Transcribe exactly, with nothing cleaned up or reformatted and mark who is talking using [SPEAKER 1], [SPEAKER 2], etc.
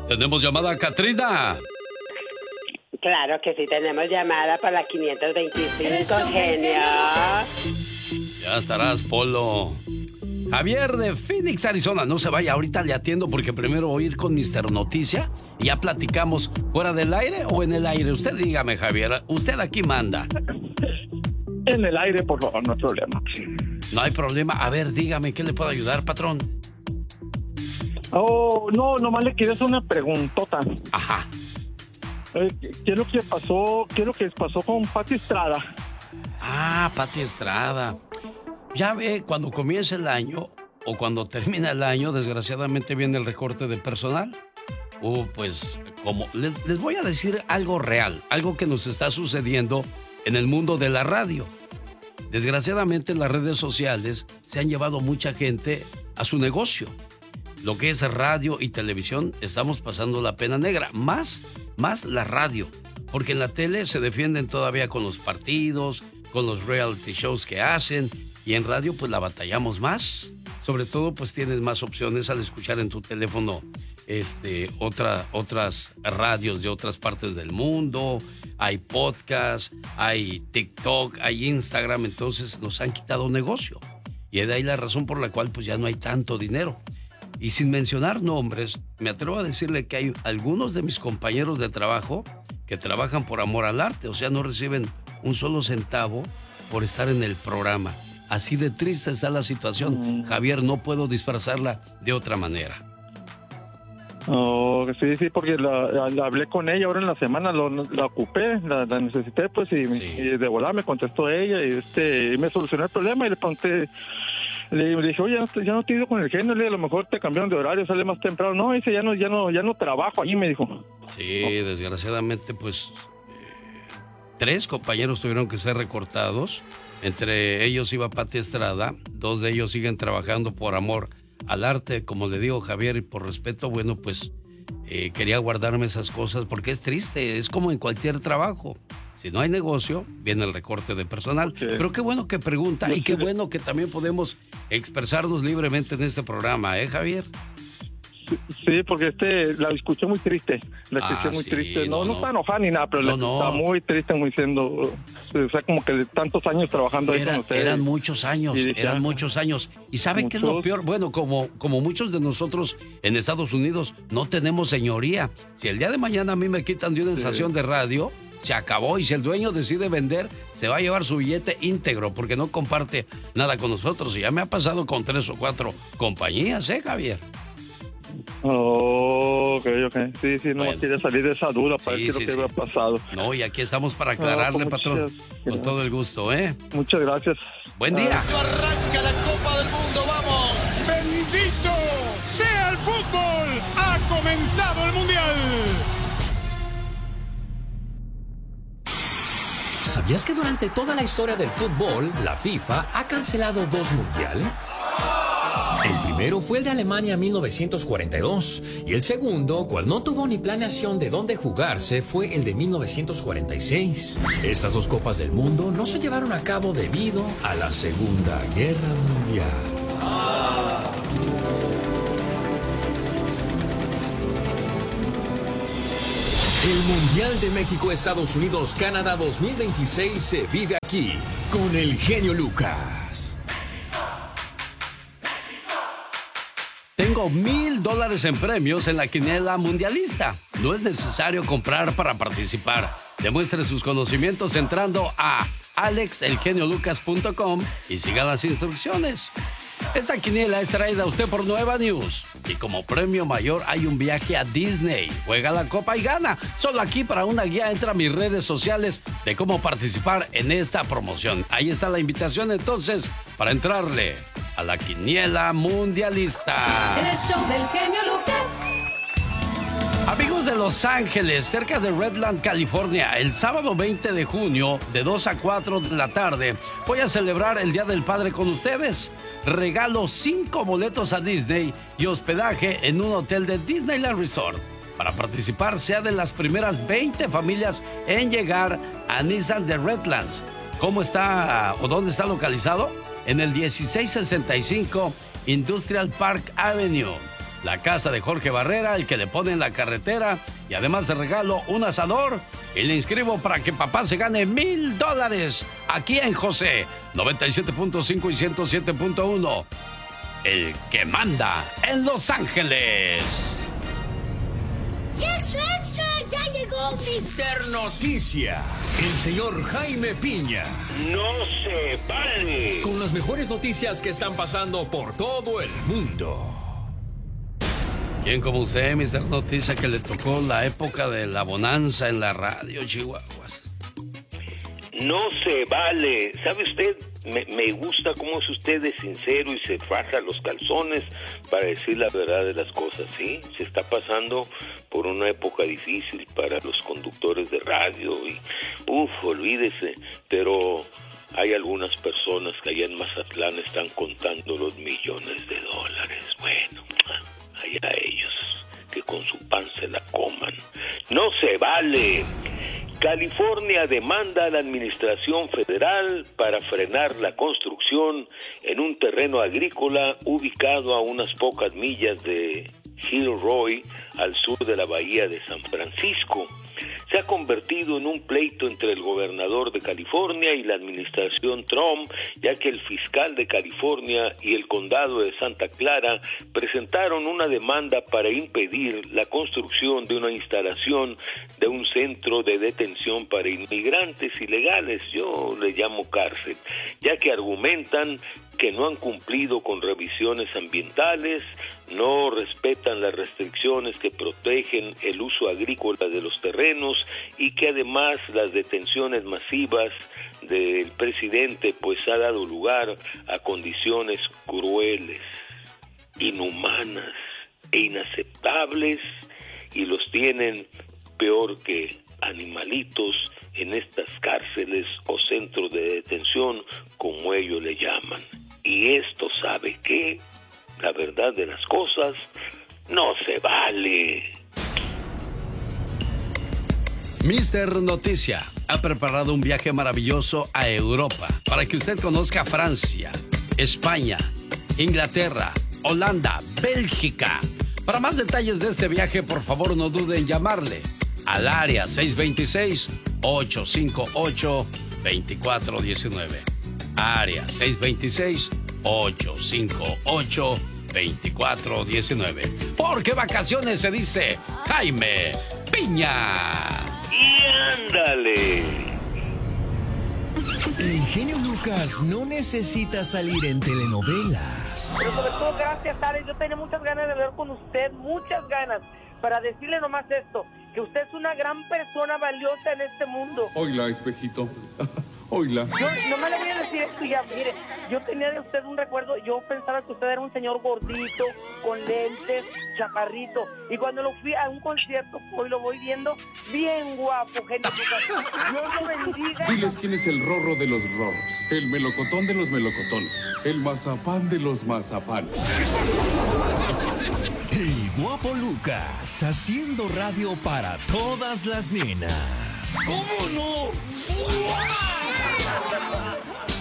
[SPEAKER 1] ¿Tenemos llamada, Catrina?
[SPEAKER 2] Claro que sí, tenemos llamada para la quinientos veinticinco, genio.
[SPEAKER 1] Ya estarás, Polo. Javier de Phoenix, Arizona. No se vaya, ahorita le atiendo porque primero voy a ir con mister Noticia y ya platicamos. ¿Fuera del aire o en el aire? Usted dígame, Javier. Usted aquí manda.
[SPEAKER 3] En el aire, por favor, no hay problema.
[SPEAKER 1] No hay problema. A ver, dígame, ¿qué le puedo ayudar, patrón?
[SPEAKER 3] Oh, no, nomás le quería hacer una preguntota.
[SPEAKER 1] Ajá.
[SPEAKER 3] Eh, ¿Qué es lo que pasó? ¿Qué es lo que pasó con Pati Estrada?
[SPEAKER 1] Ah, Pati Estrada. Ya ve, cuando comienza el año o cuando termina el año, desgraciadamente viene el recorte de personal. Uh, pues, como les, les voy a decir algo real, algo que nos está sucediendo en el mundo de la radio. Desgraciadamente, las redes sociales se han llevado mucha gente a su negocio. Lo que es radio y televisión, estamos pasando la pena negra. Más, más la radio. Porque en la tele se defienden todavía con los partidos, con los reality shows que hacen. Y en radio, pues la batallamos más. Sobre todo, pues tienes más opciones al escuchar en tu teléfono este, otra, otras radios de otras partes del mundo. Hay podcast, hay TikTok, hay Instagram. Entonces nos han quitado negocio. Y es de ahí la razón por la cual pues ya no hay tanto dinero. Y sin mencionar nombres, me atrevo a decirle que hay algunos de mis compañeros de trabajo que trabajan por amor al arte. O sea, no reciben un solo centavo por estar en el programa. Así de triste está la situación. Mm. Javier, no puedo disfrazarla de otra manera.
[SPEAKER 3] Oh, sí, sí, porque la, la, la hablé con ella ahora en la semana, lo, la ocupé, la, la necesité, pues, y, sí. y de volada me contestó ella y este y me solucionó el problema y le pregunté, le, le dije, oye, ya no te he ido con el genio, le, a lo mejor te cambiaron de horario, sale más temprano. No, dice, ya no, ya no, ya no trabajo allí, me dijo.
[SPEAKER 1] Sí, oh. Desgraciadamente, pues, eh, tres compañeros tuvieron que ser recortados. Entre ellos iba Pati Estrada, dos de ellos siguen trabajando por amor al arte, como le digo, Javier, y por respeto, bueno, pues eh, quería guardarme esas cosas porque es triste, es como en cualquier trabajo. Si no hay negocio, viene el recorte de personal. Okay. Pero qué bueno que pregunta y qué bueno que también podemos expresarnos libremente en este programa, ¿eh, Javier?
[SPEAKER 3] Sí, porque este la escuché muy triste, la escuché ah, muy
[SPEAKER 1] sí,
[SPEAKER 3] triste. No, no, no está enojada ni nada, pero
[SPEAKER 1] no,
[SPEAKER 3] la
[SPEAKER 1] no.
[SPEAKER 3] está muy triste, muy siendo, o sea, como que de tantos años trabajando ahí
[SPEAKER 1] Era,
[SPEAKER 3] con ustedes.
[SPEAKER 1] Eran muchos años, dije, eran muchos años. ¿Y sabe qué es lo peor? Bueno, como, como muchos de nosotros en Estados Unidos no tenemos señoría. Si el día de mañana a mí me quitan de una sí. estación de radio, se acabó. Y si el dueño decide vender, se va a llevar su billete íntegro porque no comparte nada con nosotros. Y ya me ha pasado con tres o cuatro compañías, ¿eh, Javier?
[SPEAKER 3] Oh, ok, ok. Sí, sí, no bueno. quería salir de esa duda para sí, decir sí, lo que sí. había pasado.
[SPEAKER 1] No, y aquí estamos para aclararle, no, pues patrón. Muchas, con todo el gusto, ¿eh?
[SPEAKER 3] Muchas gracias.
[SPEAKER 1] Buen día.
[SPEAKER 4] Ah. Arranca la Copa del Mundo, vamos.
[SPEAKER 5] ¡Bendito sea el fútbol! ¡Ha comenzado el Mundial!
[SPEAKER 6] ¿Sabías que durante toda la historia del fútbol, la FIFA ha cancelado dos mundiales? El primero fue el de Alemania en mil novecientos cuarenta y dos y el segundo, cual no tuvo ni planeación de dónde jugarse, fue el de mil novecientos cuarenta y seis. Estas dos copas del mundo no se llevaron a cabo debido a la Segunda Guerra Mundial. El Mundial de México, Estados Unidos, Canadá dos mil veintiséis se vive aquí con el genio Lucas.
[SPEAKER 1] Tengo mil dólares en premios en la quiniela mundialista. No es necesario comprar para participar. Demuestre sus conocimientos entrando a alex el genio lucas punto com y siga las instrucciones. Esta quiniela es traída a usted por Nueva News. Y como premio mayor hay un viaje a Disney. Juega la copa y gana. Solo aquí para una guía entra a mis redes sociales de cómo participar en esta promoción. Ahí está la invitación entonces para entrarle a la quiniela mundialista.
[SPEAKER 7] El show del genio Lucas.
[SPEAKER 1] Amigos de Los Ángeles, cerca de Redland, California, el sábado veinte de junio, de dos a cuatro de la tarde, voy a celebrar el Día del Padre con ustedes. Regalo cinco boletos a Disney y hospedaje en un hotel de Disneyland Resort. Para participar, sea de las primeras veinte familias en llegar a Nissan de Redlands. ¿Cómo está o dónde está localizado? En el dieciséis sesenta y cinco Industrial Park Avenue. la casa de Jorge Barrera, el que le pone en la carretera, y además de regalo un asador. Y le inscribo para que papá se gane mil dólares aquí en José noventa y siete punto cinco y ciento siete punto uno. El que manda en Los Ángeles.
[SPEAKER 8] ¡Extra, extra! ¡Ya llegó mister Noticia! El señor Jaime Piña.
[SPEAKER 9] ¡No se vale!
[SPEAKER 8] Con las mejores noticias que están pasando por todo el mundo.
[SPEAKER 1] ¿Quién como usted, mister Noticia, que le tocó la época de la bonanza en la radio, Chihuahuas?
[SPEAKER 9] No se vale. ¿Sabe usted? Me, me gusta cómo es usted de sincero y se faja los calzones para decir la verdad de las cosas, ¿sí? Se está pasando por una época difícil para los conductores de radio y, uff, olvídese, pero hay algunas personas que allá en Mazatlán están contando los millones de dólares. Bueno, allá ellos, que con su pan se la coman. ¡No se vale! California demanda a la administración federal para frenar la construcción en un terreno agrícola ubicado a unas pocas millas de Gilroy, al sur de la bahía de San Francisco. Se ha convertido en un pleito entre el gobernador de California y la administración Trump, ya que el fiscal de California y el condado de Santa Clara presentaron una demanda para impedir la construcción de una instalación de un centro de detención para inmigrantes ilegales, yo le llamo cárcel, ya que argumentan que no han cumplido con revisiones ambientales, no respetan las restricciones que protegen el uso agrícola de los terrenos y que además las detenciones masivas del presidente pues ha dado lugar a condiciones crueles, inhumanas e inaceptables y los tienen peor que animalitos en estas cárceles o centros de detención como ellos le llaman. Y esto, ¿sabe qué? La verdad de las cosas no se vale.
[SPEAKER 1] mister Noticia ha preparado un viaje maravilloso a Europa para que usted conozca Francia, España, Inglaterra, Holanda, Bélgica. Para más detalles de este viaje, por favor, no dude en llamarle al área seis dos seis, ocho cinco ocho, dos cuatro uno nueve. Área seis dos seis, ocho cinco ocho, dos cuatro uno nueve. Porque vacaciones se dice Jaime Piña.
[SPEAKER 9] ¡Y ándale!
[SPEAKER 8] El genio Lucas no necesita salir en telenovelas.
[SPEAKER 10] Pero sobre todo, gracias, Alex. Yo tenía muchas ganas de hablar con usted, muchas ganas, para decirle nomás esto, que usted es una gran persona valiosa en este mundo.
[SPEAKER 5] Oila, espejito. Oila.
[SPEAKER 10] Yo no me le voy a decir esto ya, mire, yo tenía de usted un recuerdo, yo pensaba que usted era un señor gordito, con lentes, chaparrito, y cuando lo fui a un concierto, hoy lo voy viendo, bien guapo, genio Lucas. Dios lo bendiga.
[SPEAKER 5] Diles quién es el rorro de los rorros, el melocotón de los melocotones, el mazapán de los mazapanes.
[SPEAKER 8] El guapo Lucas, haciendo radio para todas las nenas.
[SPEAKER 9] ¿Cómo no?